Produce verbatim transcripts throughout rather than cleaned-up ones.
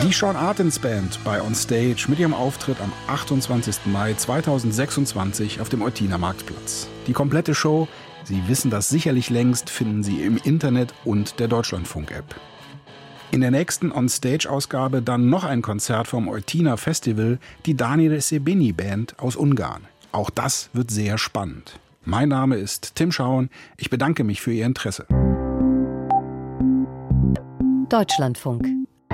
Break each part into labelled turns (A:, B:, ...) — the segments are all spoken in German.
A: Die Sean Artins Band bei On Stage mit ihrem Auftritt am achtundzwanzigsten Mai zweitausendsechsundzwanzig auf dem Eutiner Marktplatz. Die komplette Show, Sie wissen das sicherlich längst, finden Sie im Internet und der Deutschlandfunk-App. In der nächsten On-Stage-Ausgabe dann noch ein Konzert vom Eutiner Festival, die Daniel Sebeni Band aus Ungarn. Auch das wird sehr spannend. Mein Name ist Tim Schauen. Ich bedanke mich für Ihr Interesse.
B: Deutschlandfunk.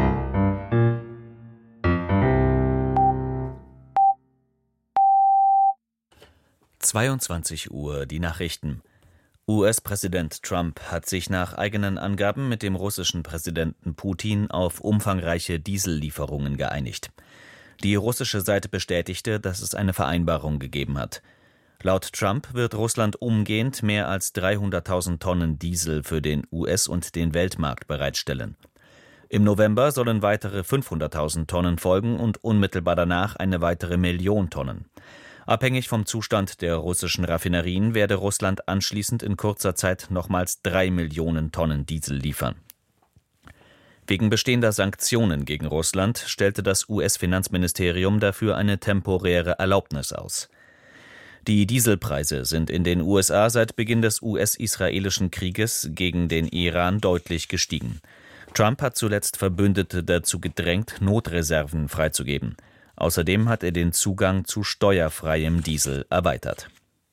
C: zweiundzwanzig Uhr, die Nachrichten. U S-Präsident Trump hat sich nach eigenen Angaben mit dem russischen Präsidenten Putin auf umfangreiche Diesellieferungen geeinigt. Die russische Seite bestätigte, dass es eine Vereinbarung gegeben hat. Laut Trump wird Russland umgehend mehr als dreihunderttausend Tonnen Diesel für den U S- und den Weltmarkt bereitstellen. Im November sollen weitere fünfhunderttausend Tonnen folgen und unmittelbar danach eine weitere Million Tonnen. Abhängig vom Zustand der russischen Raffinerien werde Russland anschließend in kurzer Zeit nochmals drei Millionen Tonnen Diesel liefern. Wegen bestehender Sanktionen gegen Russland stellte das U S-Finanzministerium dafür eine temporäre Erlaubnis aus. Die Dieselpreise sind in den U S A seit Beginn des U S-israelischen Krieges gegen den Iran deutlich gestiegen. Trump hat zuletzt Verbündete dazu gedrängt, Notreserven freizugeben. Außerdem hat er den Zugang zu steuerfreiem Diesel erweitert.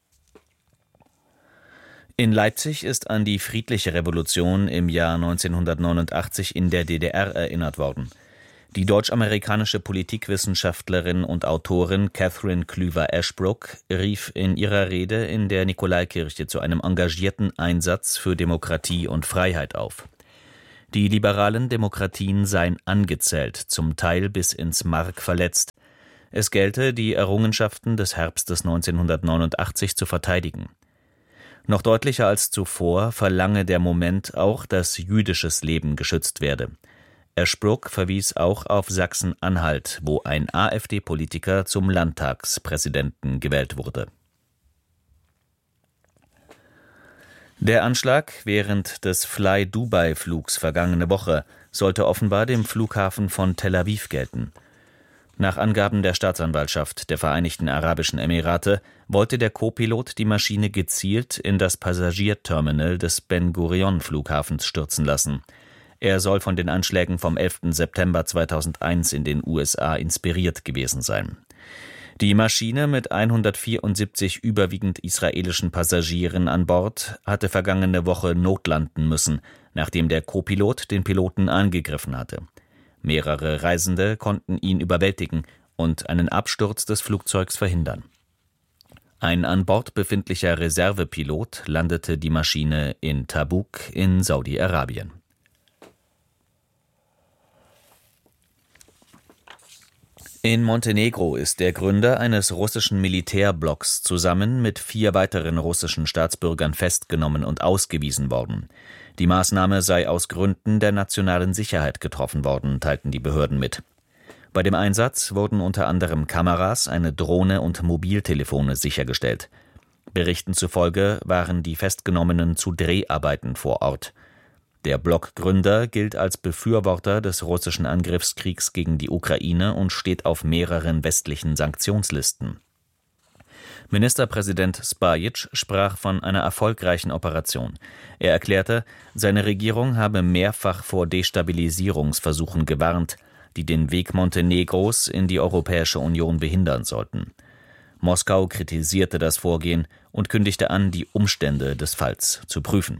C: In Leipzig ist an die friedliche Revolution im Jahr neunzehnhundertneunundachtzig in der D D R erinnert worden. Die deutsch-amerikanische Politikwissenschaftlerin und Autorin Catherine Klüver-Ashbrook rief in ihrer Rede in der Nikolaikirche zu einem engagierten Einsatz für Demokratie und Freiheit auf. Die liberalen Demokratien seien angezählt, zum Teil bis ins Mark verletzt. Es gelte, die Errungenschaften des Herbstes neunzehnhundertneunundachtzig zu verteidigen. Noch deutlicher als zuvor verlange der Moment auch, dass jüdisches Leben geschützt werde. Ashbrook verwies auch auf Sachsen-Anhalt, wo ein AfD-Politiker zum Landtagspräsidenten gewählt wurde. Der Anschlag während des Fly-Dubai-Flugs vergangene Woche sollte offenbar dem Flughafen von Tel Aviv gelten. Nach Angaben der Staatsanwaltschaft der Vereinigten Arabischen Emirate wollte der Co-Pilot die Maschine gezielt in das Passagierterminal des Ben-Gurion-Flughafens stürzen lassen. Er soll von den Anschlägen vom elften September zweitausendeins in den U S A inspiriert gewesen sein. Die Maschine mit hundertvierundsiebzig überwiegend israelischen Passagieren an Bord hatte vergangene Woche notlanden müssen, nachdem der Co-Pilot den Piloten angegriffen hatte. Mehrere Reisende konnten ihn überwältigen und einen Absturz des Flugzeugs verhindern. Ein an Bord befindlicher Reservepilot landete die Maschine in Tabuk in Saudi-Arabien. In Montenegro ist der Gründer eines russischen Militärblocks zusammen mit vier weiteren russischen Staatsbürgern festgenommen und ausgewiesen worden. Die Maßnahme sei aus Gründen der nationalen Sicherheit getroffen worden, teilten die Behörden mit. Bei dem Einsatz wurden unter anderem Kameras, eine Drohne und Mobiltelefone sichergestellt. Berichten zufolge waren die Festgenommenen zu Dreharbeiten vor Ort. Der Blockgründer gilt als Befürworter des russischen Angriffskriegs gegen die Ukraine und steht auf mehreren westlichen Sanktionslisten. Ministerpräsident Spajic sprach von einer erfolgreichen Operation. Er erklärte, seine Regierung habe mehrfach vor Destabilisierungsversuchen gewarnt, die den Weg Montenegros in die Europäische Union behindern sollten. Moskau kritisierte das Vorgehen und kündigte an, die Umstände des Falls zu prüfen.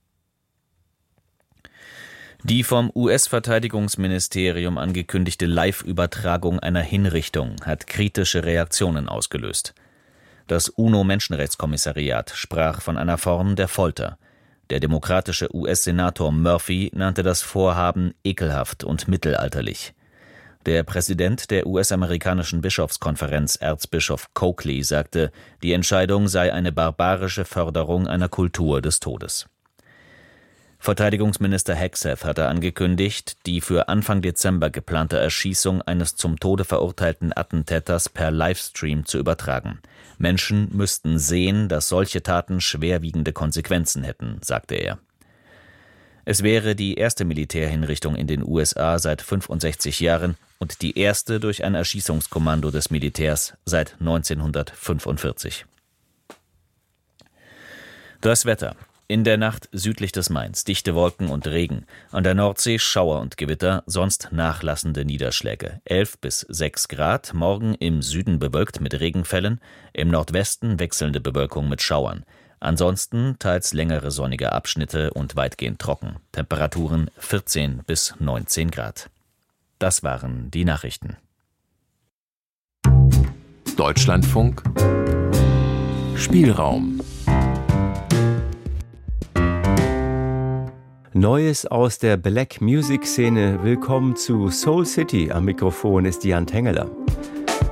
C: Die vom U S-Verteidigungsministerium angekündigte Live-Übertragung einer Hinrichtung hat kritische Reaktionen ausgelöst. Das UNO-Menschenrechtskommissariat sprach von einer Form der Folter. Der demokratische U S-Senator Murphy nannte das Vorhaben ekelhaft und mittelalterlich. Der Präsident der U S-amerikanischen Bischofskonferenz, Erzbischof Coakley, sagte, die Entscheidung sei eine barbarische Förderung einer Kultur des Todes. Verteidigungsminister Hegseth hatte angekündigt, die für Anfang Dezember geplante Erschießung eines zum Tode verurteilten Attentäters per Livestream zu übertragen. Menschen müssten sehen, dass solche Taten schwerwiegende Konsequenzen hätten, sagte er. Es wäre die erste Militärhinrichtung in den U S A seit fünfundsechzig Jahren und die erste durch ein Erschießungskommando des Militärs seit neunzehnhundertfünfundvierzig. Das Wetter. In der Nacht südlich des Mains dichte Wolken und Regen. An der Nordsee Schauer und Gewitter, sonst nachlassende Niederschläge. elf bis sechs Grad, morgen im Süden bewölkt mit Regenfällen, im Nordwesten wechselnde Bewölkung mit Schauern. Ansonsten teils längere sonnige Abschnitte und weitgehend trocken. Temperaturen vierzehn bis neunzehn Grad. Das waren die Nachrichten.
D: Deutschlandfunk Spielraum.
E: Neues aus der Black Music Szene. Willkommen zu Soul City. Am Mikrofon ist Jan Tengeler.